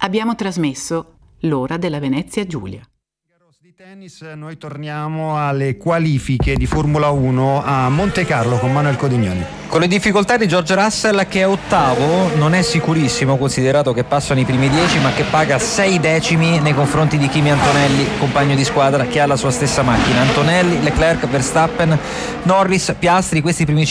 Abbiamo trasmesso L'ora della Venezia Giulia. Di tennis, noi torniamo alle qualifiche di Formula 1 a Monte Carlo con Manuel Codignoni. Con le difficoltà di George Russell, che è ottavo, non è sicurissimo considerato che passano i primi 10, ma che paga 6 decimi nei confronti di Kimi Antonelli, compagno di squadra che ha la sua stessa macchina. Antonelli, Leclerc, Verstappen, Norris, Piastri, questi primi